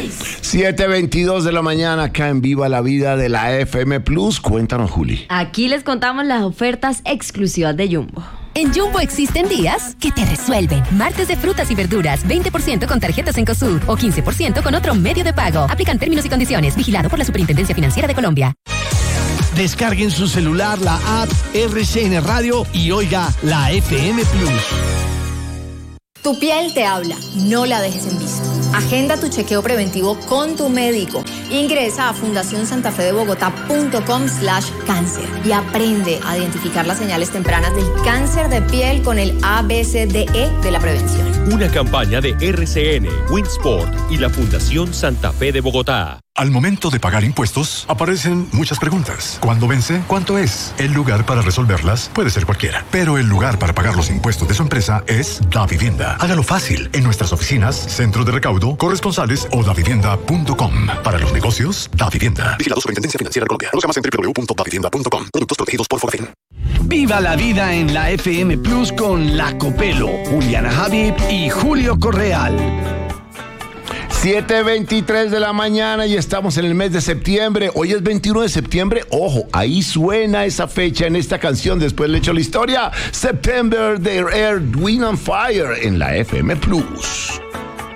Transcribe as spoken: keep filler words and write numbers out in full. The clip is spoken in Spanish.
siete veintidós de la mañana acá en Viva la Vida de la F M Plus. Cuéntanos, Juli. Aquí les contamos las ofertas exclusivas de Jumbo. En Jumbo existen días que te resuelven. Martes de frutas y verduras, veinte por ciento con tarjetas Cencosud o quince por ciento con otro medio de pago. Aplican términos y condiciones. Vigilado por la Superintendencia Financiera de Colombia. Descarguen su celular la app R C N Radio y oiga la F M Plus. Tu piel te habla, no la dejes en visto. Agenda tu chequeo preventivo con tu médico. Ingresa a fundación santa fe de bogotá punto com slash cáncer y aprende a identificar las señales tempranas del cáncer de piel con el A B C D E de la prevención. Una campaña de R C N, Winsport y la Fundación Santa Fe de Bogotá. Al momento de pagar impuestos, aparecen muchas preguntas. ¿Cuándo vence? ¿Cuánto es? El lugar para resolverlas puede ser cualquiera, pero el lugar para pagar los impuestos de su empresa es Davivienda. Hágalo fácil en nuestras oficinas, centros de recaudo, corresponsales o davivienda punto com. Para los negocios, Davivienda. Vigilado Superintendencia Financiera de Colombia. Conozca más en doble u doble u doble u punto davivienda punto com. Productos protegidos por Fogafín. Viva la vida en la F M Plus con La Copelo, Juliana Habib y Julio Correal. siete veintitrés de la mañana y estamos en el mes de septiembre. Hoy es veintiuno de septiembre. Ojo, ahí suena esa fecha en esta canción. Después le echo la historia. September de Earth, Wind and Fire en la F M Plus.